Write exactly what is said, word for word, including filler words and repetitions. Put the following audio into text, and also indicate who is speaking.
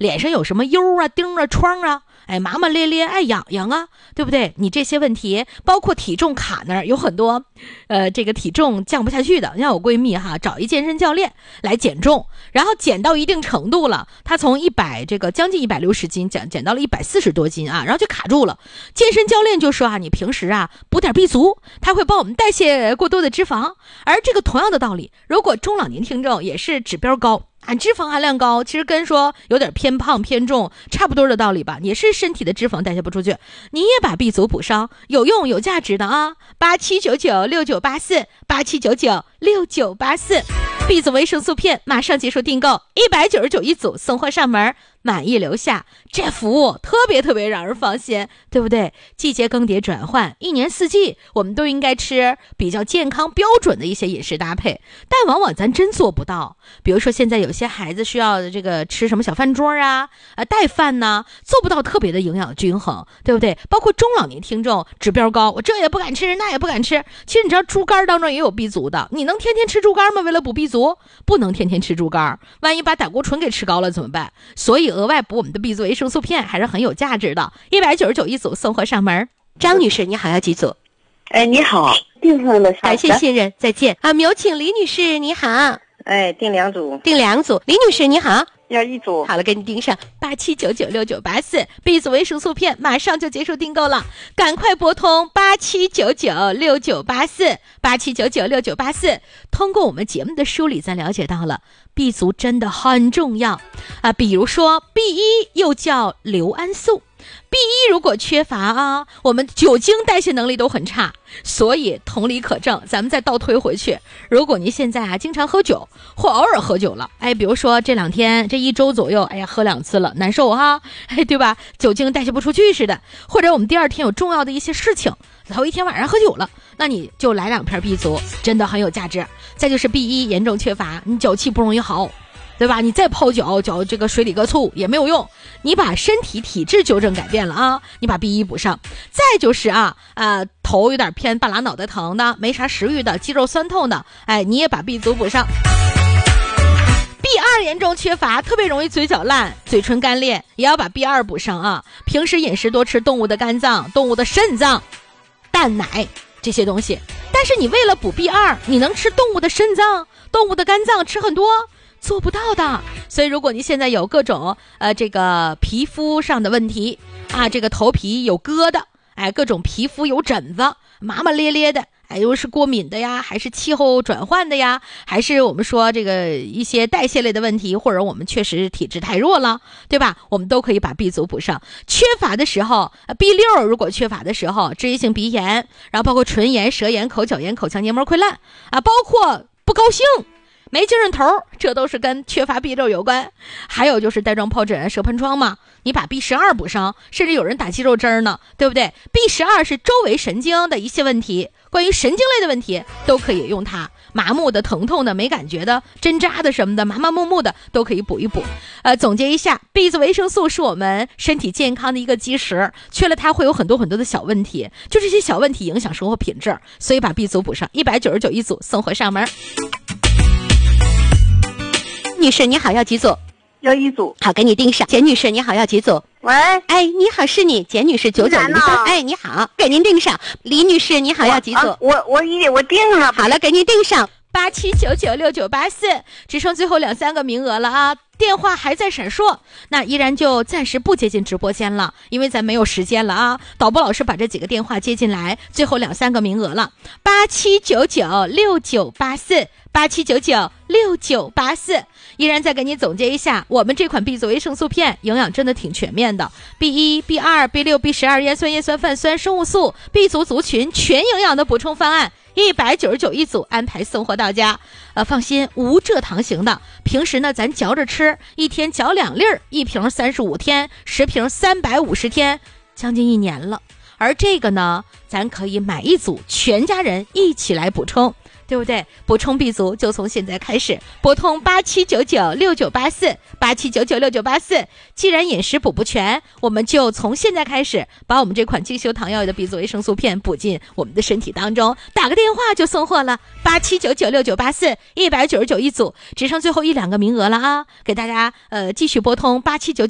Speaker 1: 脸上有什么疣啊、钉啊、疮啊，哎，麻麻咧咧，爱痒痒啊，对不对？你这些问题，包括体重卡那儿有很多，呃，这个体重降不下去的。像我闺蜜哈，找一健身教练来减重，然后减到一定程度了，她从一百这个将近一百六十斤减减到了一百四十多斤啊，然后就卡住了。健身教练就说啊，你平时啊补点 B 族，它会帮我们代谢过多的脂肪。而这个同样的道理，如果中老年听众也是指标高。啊，脂肪含量高，其实跟说有点偏胖偏重差不多的道理吧，也是身体的脂肪代谢不出去，你也把 B 族补上，有用有价值的啊！八七九九六九八四，八七九九六九八四 ，B 族维生素片马上结束订购，一百九十九一组，送货上门，满意留下，这服务特别特别让人放心，对不对？季节更迭转换，一年四季我们都应该吃比较健康标准的一些饮食搭配，但往往咱真做不到。比如说现在有些孩子需要这个吃什么小饭桌啊，呃带饭呢，做不到特别的营养均衡，对不对？包括中老年听众指标高，我这也不敢吃，那也不敢吃。其实你知道猪肝当中也有 B 族的，你能天天吃猪肝吗？为了补 B 族，不能天天吃猪肝，万一把胆固醇给吃高了怎么办？所以额外补我们的 B 族维生素片还是很有价值的，一百九十九一组，送货上门。张女士，你好，要几组？
Speaker 2: 哎，你好，订上了，
Speaker 1: 感谢信任，再见啊！有请李女士，你好。
Speaker 2: 哎，订两组，
Speaker 1: 订两组。李女士，你好，
Speaker 2: 要一组。
Speaker 1: 好了，给你订上八七九九六九八四 B 族维生素片，马上就结束订购了，赶快拨通八七九九六九八四八七九九六九八四。通过我们节目的梳理，咱了解到了 B 族真的很重要啊，比如说 B 一 又叫硫胺素。B 一 如果缺乏啊，我们酒精代谢能力都很差，所以同理可证，咱们再倒推回去，如果您现在啊经常喝酒或偶尔喝酒了，哎，比如说这两天这一周左右，哎呀喝两次了，难受哈，哎对吧？酒精代谢不出去似的，或者我们第二天有重要的一些事情，头一天晚上喝酒了，那你就来两片 B 族，真的很有价值。再就是 B 一 严重缺乏，你脚气不容易好。对吧？你再泡脚，脚这个水里搁醋也没有用。你把身体体质纠正改变了啊，你把 B 一 补上。再就是啊啊、呃，头有点偏半拉脑袋疼的，没啥食欲的，肌肉酸痛的，哎，你也把 B 族补上。B 二 严重缺乏，特别容易嘴角烂、嘴唇干裂，也要把 B 二 补上啊。平时饮食多吃动物的肝脏、动物的肾脏、蛋奶这些东西。但是你为了补 B 二，你能吃动物的肾脏、动物的肝脏吃很多？做不到的。所以如果您现在有各种呃这个皮肤上的问题啊，这个头皮有疙瘩，哎，各种皮肤有疹子，麻麻咧咧的，哎，又是过敏的呀，还是气候转换的呀，还是我们说这个一些代谢类的问题，或者我们确实体质太弱了，对吧？我们都可以把 B 族补上。缺乏的时候 B 六 如果缺乏的时候，脂溢性鼻炎，然后包括唇炎、舌炎、口角炎、口腔黏膜溃烂啊，包括不高兴、没精神头，这都是跟缺乏 B 六 有关。还有就是带状疱疹、舌喷疮嘛，你把 B 十二 补上，甚至有人打肌肉针呢，对不对？ B 十二 是周围神经的一些问题，关于神经类的问题都可以用它，麻木的、疼痛的、没感觉的、针扎的什么的，麻麻木木的都可以补一补。呃，总结一下 ，B 族维生素是我们身体健康的一个基石，缺了它会有很多很多的小问题，就这些小问题影响生活品质，所以把 B 族补上，一百九十九一组，送货上门。女士你好，要几组？
Speaker 2: 要一组。
Speaker 1: 好，给你订上。简女士你好，要几组？
Speaker 2: 喂，
Speaker 1: 哎，你好，是你，简女士九九零三。哎，你好，给您订上。李女士你好，要几组？
Speaker 2: 啊、我我一我订了。
Speaker 1: 好了，给您订上。八七九九六九八四，只剩最后两三个名额了啊！电话还在闪烁，那依然就暂时不接进直播间了，因为咱没有时间了啊！导播老师把这几个电话接进来，最后两三个名额了。八七九九六九八四，八七九九六九八四，依然再给你总结一下，我们这款 B 族维生素片营养真的挺全面的 ，B 一、B 二、B 六、B 十二 叶酸、叶酸、泛酸、生物素 ，B 族族群全营养的补充方案。一百九十九一组，安排送货到家。呃，放心，无蔗糖型的。平时呢，咱嚼着吃，一天嚼两粒儿，一瓶三十五天，十瓶三百五十天，将近一年了。而这个呢，咱可以买一组，全家人一起来补充。对不对？补充 B 族就从现在开始，拨通八七九九六九八四，八七九九六九八四。既然饮食补不全，我们就从现在开始，把我们这款精修堂药的 B 族维生素片补进我们的身体当中。打个电话就送货了，八七九九六九八四，一百九十九一组，只剩最后一两个名额了啊！给大家呃继续拨通八七九九。